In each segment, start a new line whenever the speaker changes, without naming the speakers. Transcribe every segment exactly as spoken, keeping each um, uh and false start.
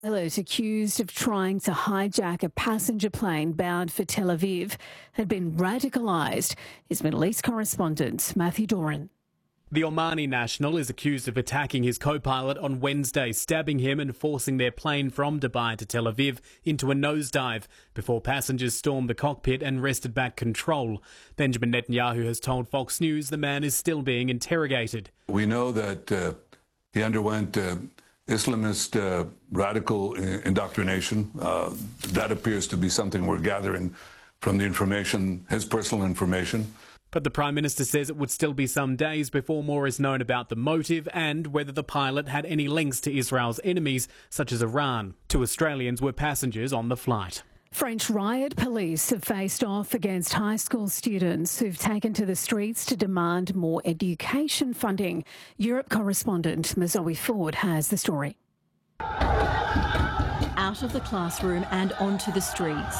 Pilot accused of trying to hijack a passenger plane bound for Tel Aviv had been radicalised. His Middle East correspondent, Matthew Doran.
The Omani national is accused of attacking his co-pilot on Wednesday, stabbing him and forcing their plane from Dubai to Tel Aviv into a nosedive before passengers stormed the cockpit and wrested back control. Benjamin Netanyahu has told Fox News the man is still being interrogated.
We know that uh, he underwent uh, Islamist uh, radical indoctrination. Uh, that appears to be something we're gathering from the information, his personal information.
But the Prime Minister says it would still be some days before more is known about the motive and whether the pilot had any links to Israel's enemies, such as Iran. Two Australians were passengers on the flight.
French riot police have faced off against high school students who've taken to the streets to demand more education funding. Europe correspondent Mazoe Ford has the story.
Out of the classroom and onto the streets.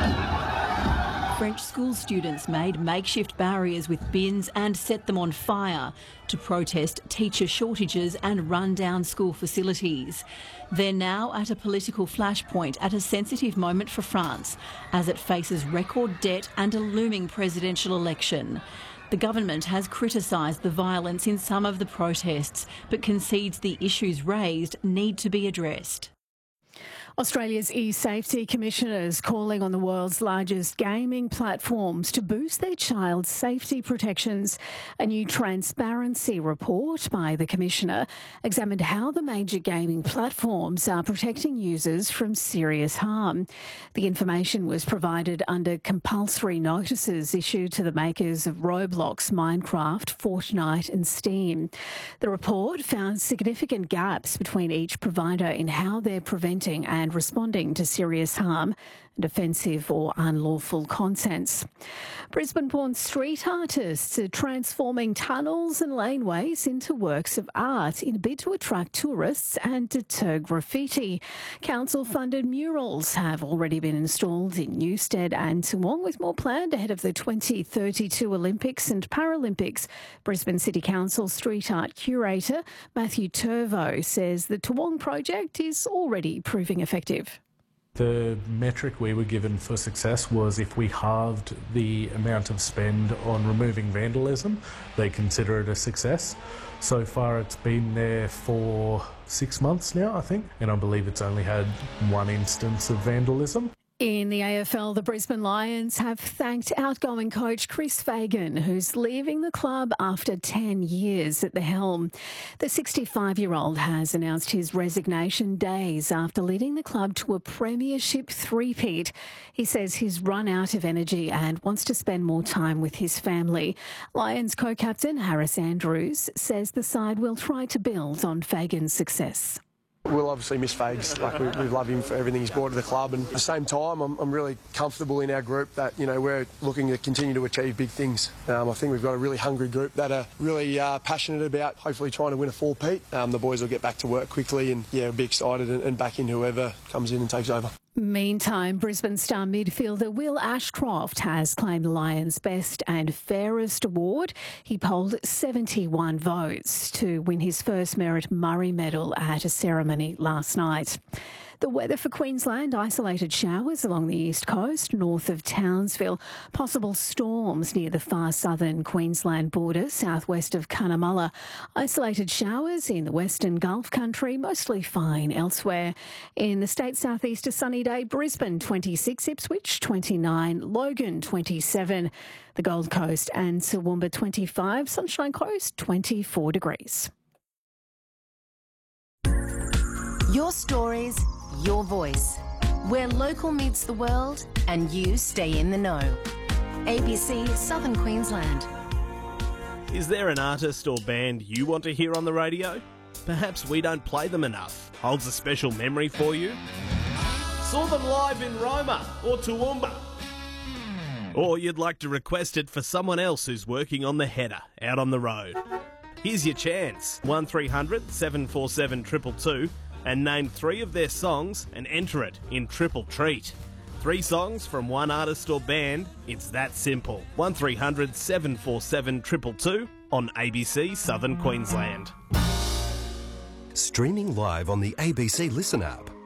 French school students made makeshift barriers with bins and set them on fire to protest teacher shortages and run down school facilities. They're now at a political flashpoint at a sensitive moment for France as it faces record debt and a looming presidential election. The government has criticised the violence in some of the protests but concedes the issues raised need to be addressed.
Australia's e-safety commissioners calling on the world's largest gaming platforms to boost their child safety protections. A new transparency report by the commissioner examined how the major gaming platforms are protecting users from serious harm. The information was provided under compulsory notices issued to the makers of Roblox, Minecraft, Fortnite and Steam. The report found significant gaps between each provider in how they're preventing and responding to serious harm and offensive or unlawful contents. Brisbane-born street artists are transforming tunnels and laneways into works of art in a bid to attract tourists and deter graffiti. Council-funded murals have already been installed in Newstead and Toowong, with more planned ahead of the twenty thirty-two Olympics and Paralympics. Brisbane City Council street art curator Matthew Turvo says the Toowong project is already proving effective.
The metric we were given for success was if we halved the amount of spend on removing vandalism, they consider it a success. So far it's been there for six months now, I think, and I believe it's only had one instance of vandalism.
In the A F L, the Brisbane Lions have thanked outgoing coach Chris Fagan, who's leaving the club after ten years at the helm. The sixty-five-year-old has announced his resignation days after leading the club to a premiership three-peat. He says he's run out of energy and wants to spend more time with his family. Lions co-captain Harris Andrews says the side will try to build on Fagan's success.
We'll obviously miss Fags. Like we, we love him for everything he's brought to the club, and at the same time, I'm, I'm really comfortable in our group that you know we're looking to continue to achieve big things. Um, I think we've got a really hungry group that are really uh, passionate about hopefully trying to win a four-peat. Um, the boys will get back to work quickly, and yeah, we'll be excited and, and back in whoever comes in and takes over.
Meantime, Brisbane star midfielder Will Ashcroft has claimed the Lions' best and fairest award. He polled seventy-one votes to win his first Merit Murray medal at a ceremony last night. The weather for Queensland: isolated showers along the east coast, north of Townsville. Possible storms near the far southern Queensland border, southwest of Cunnamulla. Isolated showers in the western Gulf country, mostly fine elsewhere. In the state southeast, a sunny day. Brisbane twenty-six, Ipswich twenty-nine, Logan twenty-seven. The Gold Coast and Toowoomba twenty-five, Sunshine Coast twenty-four degrees.
Your stories, your voice. Where local meets the world and you stay in the know. A B C Southern Queensland.
Is there an artist or band you want to hear on the radio? Perhaps we don't play them enough. Holds a special memory for you? Saw them live in Roma or Toowoomba? Or you'd like to request it for someone else who's working on the header out on the road? Here's your chance. one three hundred seven four seven two two two and name three of their songs and enter it in Triple Treat. Three songs from one artist or band. It's that simple. one three hundred seven four seven two two two on A B C Southern Queensland.
Streaming live on the A B C Listen app.